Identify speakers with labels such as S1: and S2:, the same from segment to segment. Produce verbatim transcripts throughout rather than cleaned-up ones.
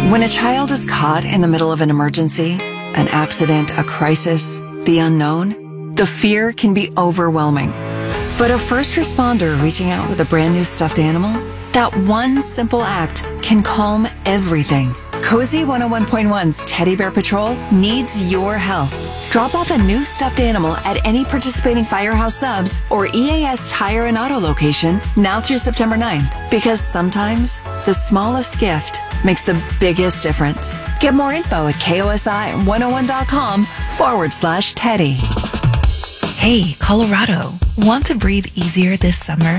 S1: When a child is caught in the middle of an emergency, an accident, a crisis, the unknown, the fear can be overwhelming. But a first responder reaching out with a brand new stuffed animal, that one simple act can calm everything. Cozy one oh one point one's Teddy Bear Patrol needs your help. Drop off a new stuffed animal at any participating Firehouse Subs or E A S Tire and Auto location now through September ninth. Because sometimes the smallest gift makes the biggest difference. Get more info at kosi101.com forward slash Teddy.
S2: Hey, Colorado, want to breathe easier this summer?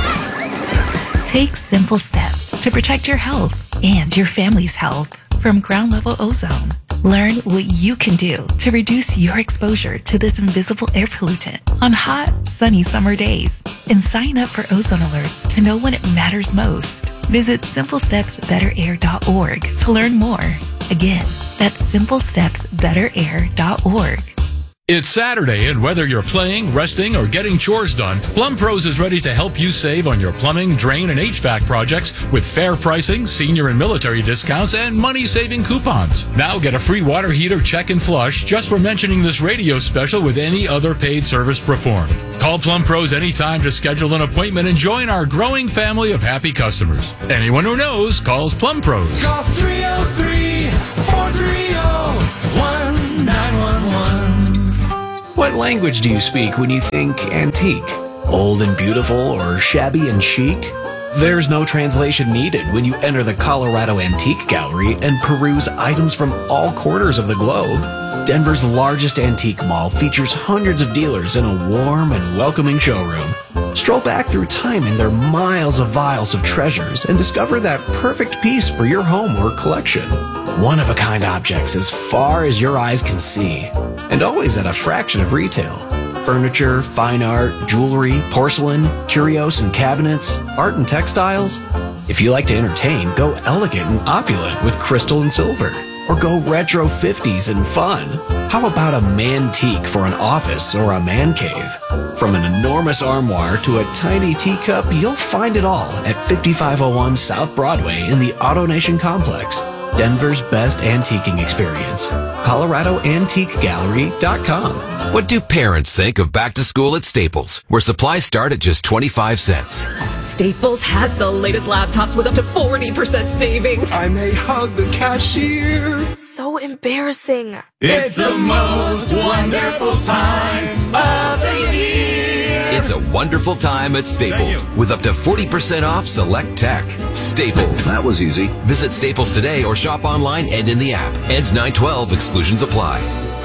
S2: Take simple steps to protect your health and your family's health from Ground Level Ozone. Learn what you can do to reduce your exposure to this invisible air pollutant on hot, sunny summer days. And sign up for ozone alerts to know when it matters most. Visit simple steps better air dot org to learn more. Again, that's simple steps better air dot org.
S3: It's Saturday, and whether you're playing, resting, or getting chores done, Plum Pros is ready to help you save on your plumbing, drain, and H V A C projects with fair pricing, senior and military discounts, and money-saving coupons. Now get a free water heater check and flush just for mentioning this radio special with any other paid service performed. Call Plum Pros anytime to schedule an appointment and join our growing family of happy customers. Anyone who knows calls Plum Pros.
S4: Call three oh three, four three oh, one nine one one.
S5: What language do you speak when you think antique? Old and beautiful or shabby and chic? There's no translation needed when you enter the Colorado Antique Gallery and peruse items from all corners of the globe. Denver's largest antique mall features hundreds of dealers in a warm and welcoming showroom. Stroll back through time in their miles of vials of treasures and discover that perfect piece for your home or collection. One-of-a-kind objects as far as your eyes can see, and always at a fraction of retail. Furniture, fine art, jewelry, porcelain, curios and cabinets, art and textiles. If you like to entertain, go elegant and opulent with crystal and silver. Or go retro fifties and fun. How about a mantique for an office or a man cave? From an enormous armoire to a tiny teacup, you'll find it all at fifty-five oh one South Broadway in the AutoNation Complex. Denver's best antiquing experience. Colorado Antique Gallery dot com.
S6: What do parents think of back to school at Staples, where supplies start at just twenty-five cents?
S7: Staples has the latest laptops with up to forty percent savings.
S4: I may hug the cashier.
S8: So embarrassing.
S4: It's the most wonderful time of the year.
S6: It's a wonderful time at Staples with up to forty percent off select tech. Staples.
S9: That was easy.
S6: Visit Staples today or shop online and in the app. Ends nine twelve. Exclusions apply.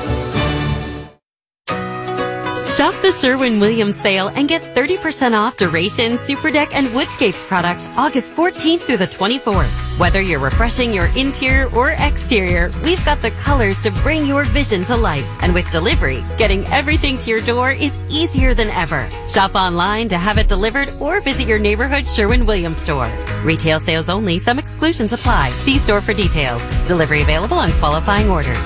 S10: Shop the Sherwin-Williams sale and get thirty percent off Duration, Superdeck, and Woodscapes products August fourteenth through the twenty-fourth. Whether you're refreshing your interior or exterior, we've got the colors to bring your vision to life. And with delivery, getting everything to your door is easier than ever. Shop online to have it delivered or visit your neighborhood Sherwin-Williams store. Retail sales only. Some exclusions apply. See store for details. Delivery available on qualifying orders.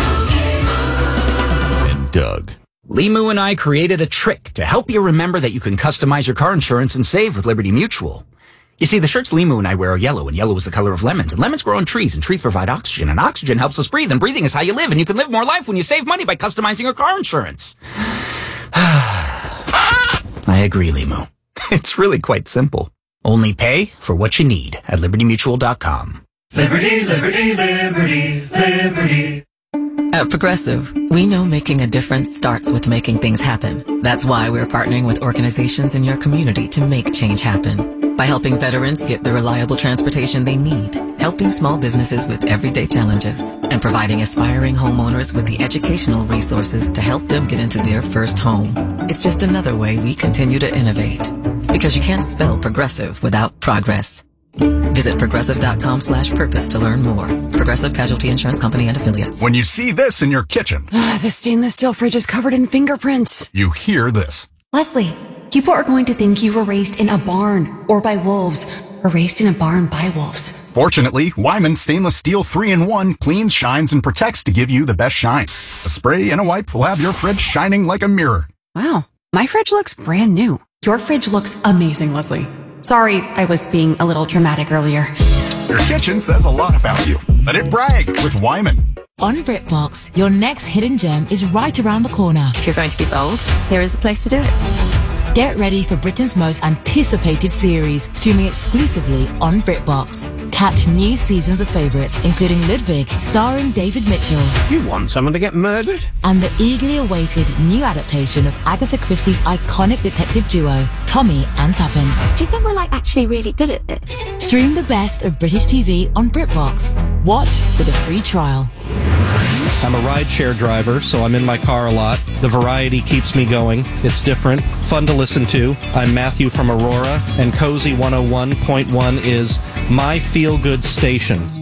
S11: And Doug. Limu and I created a trick to help you remember that you can customize your car insurance and save with Liberty Mutual. You see, the shirts Limu and I wear are yellow, and yellow is the color of lemons, and lemons grow on trees, and trees provide oxygen, and oxygen helps us breathe, and breathing is how you live, and you can live more life when you save money by customizing your car insurance. I agree, Limu. It's really quite simple. Only pay for what you need at liberty mutual dot com.
S4: Liberty, liberty, liberty, liberty.
S12: At Progressive, we know making a difference starts with making things happen. That's why we're partnering with organizations in your community to make change happen. By helping veterans get the reliable transportation they need, helping small businesses with everyday challenges, and providing aspiring homeowners with the educational resources to help them get into their first home. It's just another way we continue to innovate. Because you can't spell progressive without progress. Visit progressive.com slash purpose to learn more. Progressive Casualty Insurance Company and Affiliates.
S13: When you see this in your kitchen,
S14: the stainless steel fridge is covered in fingerprints.
S13: You hear this.
S14: Leslie, people are going to think you were raised in a barn or by wolves, or raised in a barn by wolves.
S13: Fortunately, Wyman Stainless Steel three in one cleans, shines, and protects to give you the best shine. A spray and a wipe will have your fridge shining like a mirror.
S14: Wow, my fridge looks brand new. Your fridge looks amazing, Leslie. Sorry, I was being a little dramatic earlier.
S13: Your kitchen says a lot about you. Let it brag with Wyman.
S9: On BritBox, your next hidden gem is right around the corner.
S15: If you're going to be bold, here is the place to do it.
S9: Get ready for Britain's most anticipated series, streaming exclusively on BritBox. Catch new seasons of favourites, including Ludwig, starring David Mitchell.
S16: You want someone to get murdered?
S9: And the eagerly awaited new adaptation of Agatha Christie's iconic detective duo, Tommy and Tuppence.
S17: Do you think we're like actually really good at this?
S9: Stream the best of British T V on BritBox. Watch with a free trial.
S18: I'm a rideshare driver, so I'm in my car a lot. The variety keeps me going. It's different, fun to listen to. I'm Matthew from Aurora, and Cozy one oh one point one is my feel-good station.